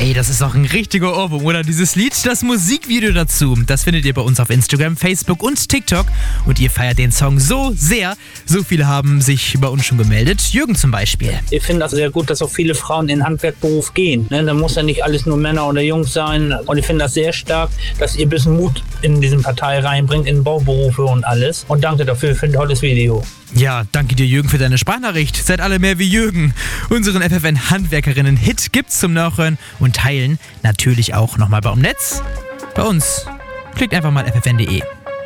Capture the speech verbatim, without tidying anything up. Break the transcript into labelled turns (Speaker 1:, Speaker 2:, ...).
Speaker 1: Ey, das ist doch ein richtiger Ohrwurm, oder? Dieses Lied, das Musikvideo dazu, das findet ihr bei uns auf Instagram, Facebook und TikTok. Und ihr feiert den Song so sehr. So viele haben sich bei uns schon gemeldet. Jürgen zum Beispiel.
Speaker 2: Ich finde das sehr gut, dass auch viele Frauen in den Handwerkberuf gehen. Ne? Da muss ja nicht alles nur Männer oder Jungs sein. Und ich finde das sehr stark, dass ihr ein bisschen Mut in diesen Partei reinbringt, in Bauberufe und alles. Und danke dafür für ein tolles Video.
Speaker 1: Ja, danke dir, Jürgen, für deine Sprachnachricht. Seid alle mehr wie Jürgen. Unseren F F N-Handwerkerinnen-Hit gibt's zum Nachhören und Teilen natürlich auch nochmal bei im Netz. Bei uns. Klickt einfach mal f f n punkt d e.